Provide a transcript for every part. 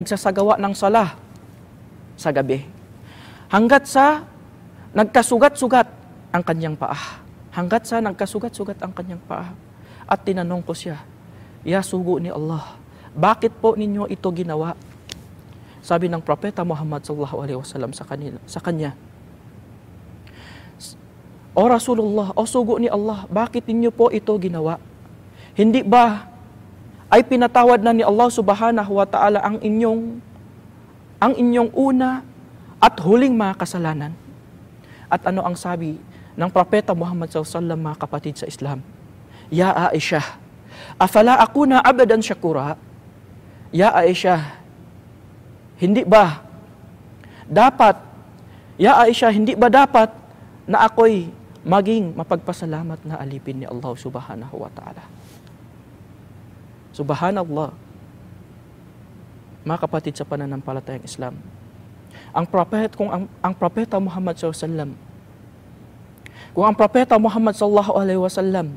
nagsasagawa ng sala sa gabi. Hanggat sa nagkasugat-sugat ang kanyang paa. Hanggat sa nagkasugat-sugat ang kanyang paa. At tinanong ko siya, Ya sugo ni Allah, bakit po ninyo ito ginawa? Sabi ng Propeta Muhammad sallallahu alaihi wasallam sa kanya, O Rasulullah, o sugo ni Allah, bakit ninyo po ito ginawa? Hindi ba ay pinatawad na ni Allah subhanahu wa ta'ala ang inyong una at huling mga kasalanan? At ano ang sabi ng Propeta Muhammad sallallahu alaihi wasallam, mga kapatid sa Islam? Ya Aisha, afala akuna abadan syakura? Ya Aisha, hindi ba dapat, Ya Aisha, hindi ba dapat na ako'y maging mapagpasalamat na alipin ni Allah subhanahu wa ta'ala? Subhanallah, mga kapatid sa pananampalatayang Islam, ang Propeta Muhammad sallallahu alaihi wasallam, kung ang Propeta Muhammad sallallahu alaihi wasallam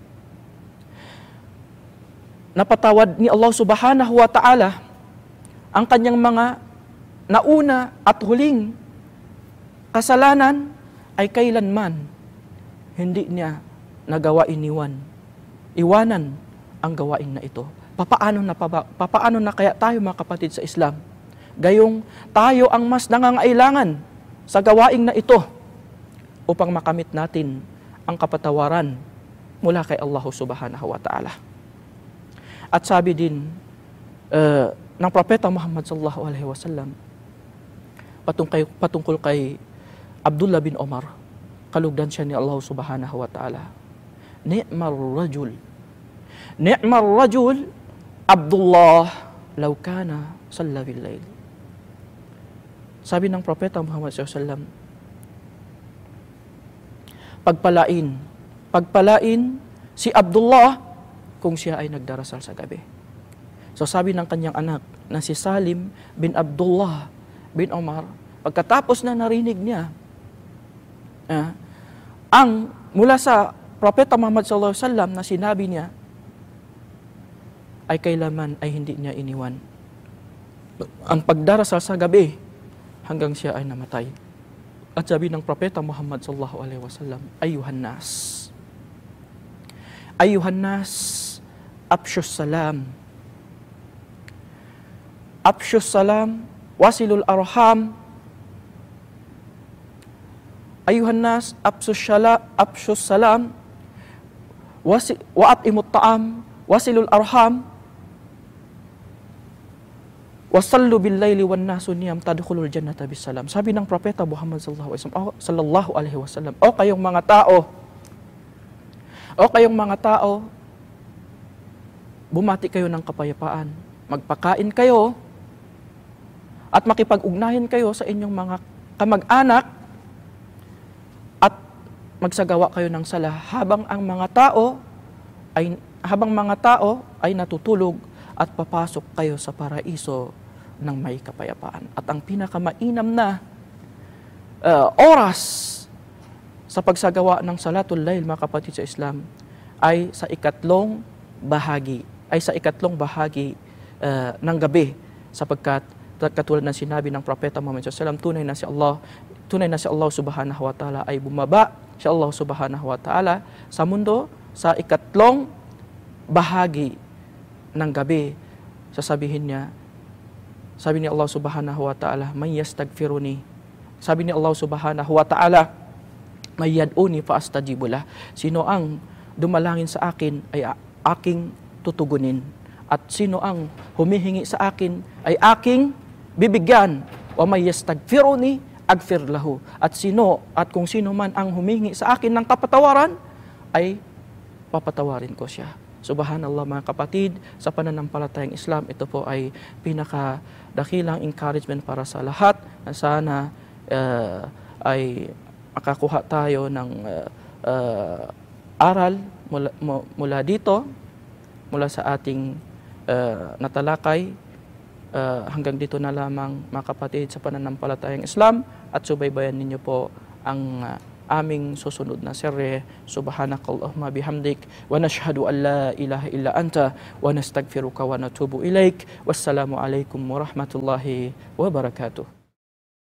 napatawad ni Allah subhanahu wa ta'ala ang kanyang mga nauna at huling kasalanan, ay kailanman hindi niya nagawa iwanan ang gawain na ito. Papaano na kaya tayo, mga kapatid sa Islam? Gayong tayo ang mas nangangailangan sa gawain na ito upang makamit natin ang kapatawaran mula kay Allah subhanahu wa ta'ala. At sabi din ng Propeta Muhammad sallallahu alaihi wasallam patungkol kay Abdullah bin Omar, kalugdan siya ni Allah subhanahu wa ta'ala, Ni'mar rajul Abdullah law kana salla bil layl. Sabi ng Propeta Muhammad sallallahu alaihi wasallam, pagpalain si Abdullah kung siya ay nagdarasal sa gabi. So sabi ng kanyang anak na si Salim bin Abdullah bin Omar, pagkatapos na narinig niya ang mula sa Propeta Muhammad sallallahu alaihi wasallam na sinabi niya, ay kailanman ay hindi niya iniwan ang pagdarasal sa gabi hanggang siya ay namatay. At sabi ng Propeta Muhammad sallallahu alaihi wasallam, Ayuhan nas, afshus salam, wasilul arham. Ayuhan nas, afshus salam, wa at'imut ta'am, wasilul arham, wasallu bil laili wan nasu niyam tadkhulul jannata bisalam. Sabi ng Propeta Muhammad sallallahu alaihi wasallam, o kayong mga tao, bumati kayo ng kapayapaan, magpakain kayo at makipag-ugnayan kayo sa inyong mga kamag-anak at magsagawa kayo ng sala habang mga tao ay natutulog at papasok kayo sa paraiso ng may kapayapaan. At ang pinakamainam na oras sa pagsagawa ng salatul layl, mga kapatid sa Islam, ay sa ikatlong bahagi ng gabi, sapagkat katulad ng sinabi ng Propeta Muhammad sallallahu alaihi wasallam, tunay na si Allah subhanahu wa ta'ala ay bumaba si Allah subhanahu wa ta'ala sa mundo sa ikatlong bahagi ng gabi. Sasabihin niya, sabi ni Allah subhanahu wa ta'ala, may yastagfiruni. Sabi ni Allah subhanahu wa ta'ala, may yad'uni fa astajibu lah. Sino ang dumalangin sa akin ay aking tutugunin. At sino ang humihingi sa akin ay aking bibigyan. Wa may yastagfiruni agfir lahu. At kung sino man ang humihingi sa akin ng kapatawaran, ay papatawarin ko siya. Subhanallah, mga kapatid, sa pananampalatayang Islam, ito po ay pinakadakilang encouragement para sa lahat na sana ay makakuha tayo ng aral mula dito, mula sa ating natalakay. Hanggang dito na lamang, mga kapatid, sa pananampalatayang Islam, at subaybayan ninyo po ang aming susunod na serye. Subhanakallahumma bihamdik wa nashhadu an la ilaha illa anta wa nastaghfiruka wa natubu ilaik. Wassalamu alaikum warahmatullahi wabarakatuh.